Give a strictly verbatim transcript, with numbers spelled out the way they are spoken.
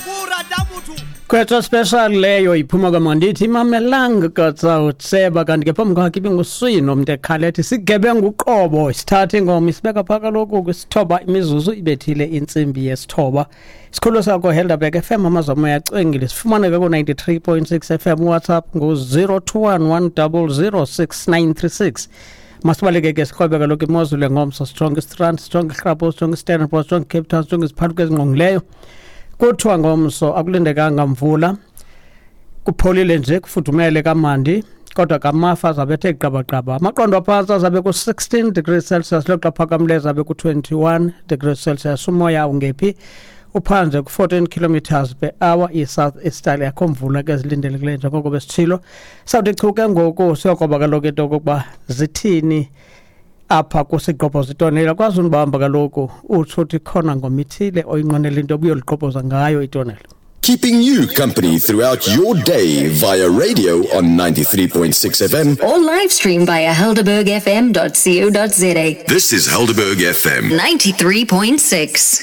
Kwetha special leyo iphuma kwamandithi imamelanga katsawutseba kanti ke phambi kwakhe ibinguswino umuntu ekhala sigebengu uqobo sithathe ingoma isibeka phaka lokhu kwisithoba imizuzu ibethile intsimbi yesithoba isikholo sakho Helderberg F M amazamo yacwengile sifumaneka ku ninety-three point six F M WhatsApp ngo zero two one one zero zero six nine three six masibaleke ke sikhobeka lokhu imozulu ngomso strongest strand strongest crabo strongest stand strongest Cape Town strongest phaluke ezingqongileyo kuthiwa ngomso akulindekanga mvula kupholile nje kufudumele kamandi kodwa kamafa zabethe qabaqaba amaqondo aphansi azabe ku sixteen degrees Celsius lokho phakamle zabe ku twenty-one degrees Celsius umoya ungephi uphanze ku fourteen kilometers per hour i-south easterly yakho mvula ke zilindelekileyo njengoko besithilo sawuthi chuke ngoku siyokoba kaloku into kokuba zithini apha kusiqopho zitonela kwazi unibamba kaloku uthuthi khona ngomithile oyinqonela into obuyoliqophoza ngayo itonela. Keeping you company throughout your day via radio on ninety-three point six F M or live stream via helderberg f m dot co dot za. This is Helderberg F M ninety-three point six.